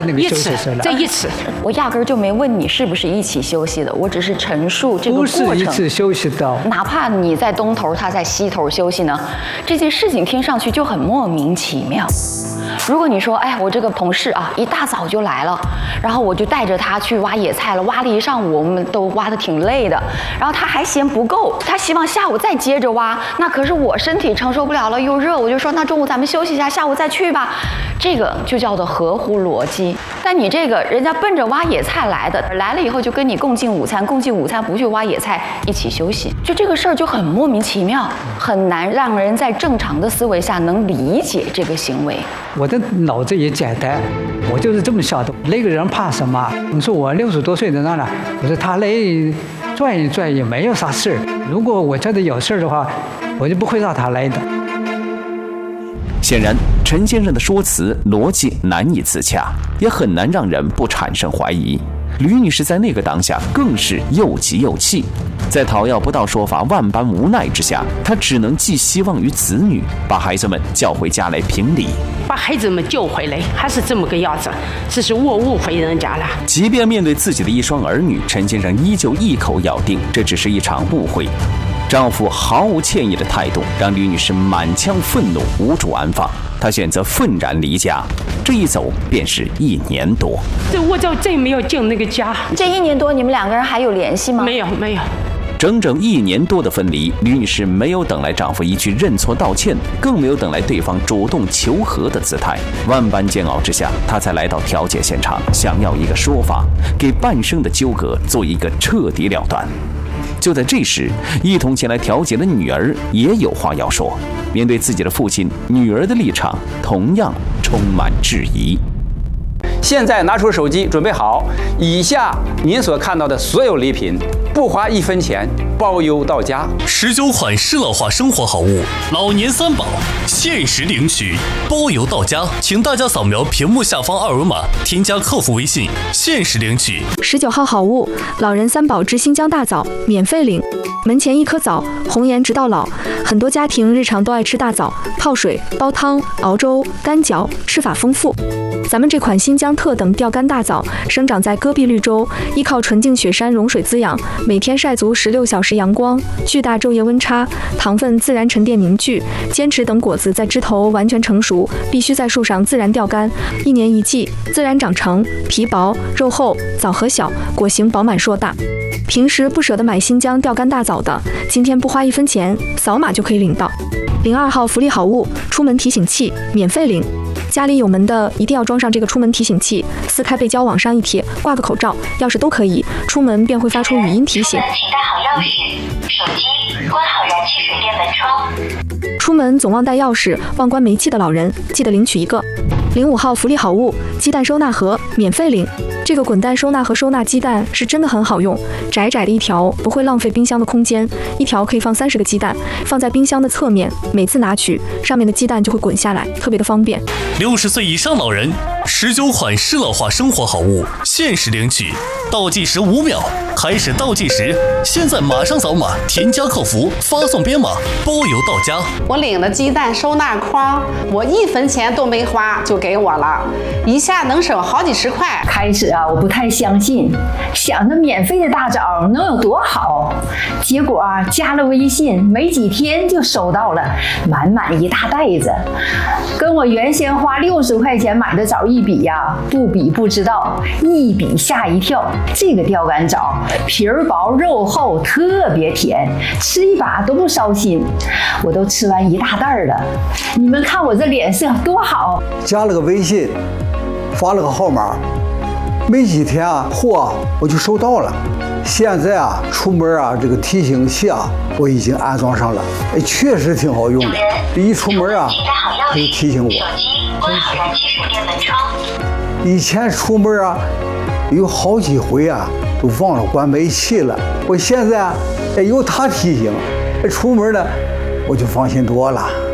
那个休息室了。 这一次， 我压根儿就没问你是不是一起休息的，我只是陈述这个过程。 不是一次休息的， 哪怕你在东头，他在西头休息呢，这件事情听上去就很莫名其妙。如果你说，哎，我这个同事啊，一大早就来了，然后我就带着他去挖野菜了，挖了一上午，我们都挖得挺累的，然后他还嫌不够，他希望下午再接着挖，那可是我身体承受不了了，又热，我就说那中午咱们休息一下，下午再去吧，这个就叫做合乎逻辑。但你这个人家奔着挖野菜来的，来了以后就跟你共进午餐，共进午餐不去挖野菜，一起休息，就这个事儿就很莫名其妙，很难让人在正常的思维下能理解这个行为。 我的脑子也简单，我就是这么想的。那个人怕什么？你说我60多岁的那了，我说他累，转一转也没有啥事儿。如果我觉得有事儿的话，我就不会让他来的。 显然，陈先生的说辞逻辑难以自洽，也很难让人不产生怀疑。吕女士在那个当下更是又急又气，在讨要不到说法、万般无奈之下，她只能寄希望于子女，把孩子们叫回家来评理。 把孩子们救回来，还是这么个样子，只是我误会人家了。 即便面对自己的一双儿女，陈先生依旧一口咬定这只是一场误会。丈夫毫无歉意的态度让吕女士满腔愤怒无处安放，她选择愤然离家。这一走便是1年多。 我就真没有进那个家。 这1年多，你们2个人还有联系吗？ 没有。 整整1年多的分离，吕女士没有等来丈夫一句认错道歉，更没有等来对方主动求和的姿态。万般煎熬之下，她才来到调解现场，想要一个说法，给半生的纠葛做一个彻底了断。就在这时，一同前来调解的女儿也有话要说。面对自己的父亲，女儿的立场同样充满质疑。 现在拿出手机，准备好，以下您所看到的所有礼品，不花1分钱，包邮到家。 19款适老化生活好物，老年3宝，限时领取，包邮到家。请大家扫描屏幕下方2维码，添加客服微信，限时领取。 19号好物，老人3宝之新疆大枣，免费领。门前1颗枣，红颜直到老。很多家庭日常都爱吃大枣，泡水、煲汤、熬粥、干嚼，吃法丰富。咱们这款新疆特等钓竿大枣生长在戈壁绿洲，依靠纯净雪山融水滋养，每天晒足16小时阳光，巨大昼夜温差，糖分自然沉淀凝聚，坚持等果子在枝头完全成熟，必须在树上自然钓竿，1年1季，自然长成，皮薄肉厚，枣核小，果形饱满硕大。平时不舍得买新疆钓竿大枣的，今天不花1分钱，扫码就可以领到。02号福利好物，出门提醒器，免费领。家里有门的一定要装上这个出门提醒器，撕开背胶往上一贴，挂个口罩、钥匙都可以，出门便会发出语音提醒。 请带好钥匙、手机，关好燃气水电门窗。 出门总忘带钥匙、忘关煤气的老人，记得领取一个。05号福利好物，鸡蛋收纳盒，免费领。这个滚蛋收纳盒收纳鸡蛋是真的很好用，窄窄的一条不会浪费冰箱的空间，一条可以放30个鸡蛋，放在冰箱的侧面，每次拿取上面的鸡蛋就会滚下来，特别的方便。 60岁以上老人，19款适老化生活好物，限时领取，倒计时5秒，开始倒计时，现在马上扫码，添加客服，发送编码，包邮到家。 我领了鸡蛋收纳筐，我1分钱都没花就给我了，一下能省好几十块。 开始啊，我不太相信，想着免费的大枣能有多好，结果啊，加了微信没几天就收到了满满一大袋子，跟我原先花60块钱买的枣一比呀，不比不知道，一比吓一跳。这个钓竿枣皮儿薄肉厚，特别甜，吃一把都不烧心，我都吃完一大袋了。你们看我这脸色多好！ 加了个微信，发了个号码，没几天啊，货我就收到了。现在啊，出门啊，这个提醒器啊，我已经安装上了，确实挺好用的。一出门啊，它就提醒我。 手机关好燃气水电门窗。 以前出门啊，有好几回啊，都忘了关煤气了。我现在有它提醒，出门呢，我就放心多了。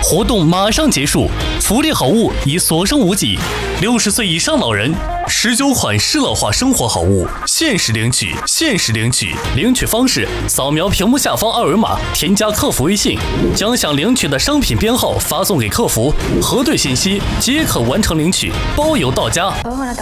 活动马上结束，福利好物已所剩无几。60岁以上老人19款适乐化生活好物限时领取，限时领取。领取方式：扫描屏幕下方二维码，添加客服微信，将想领取的商品编号发送给客服，核对信息即可完成领取，包邮到家。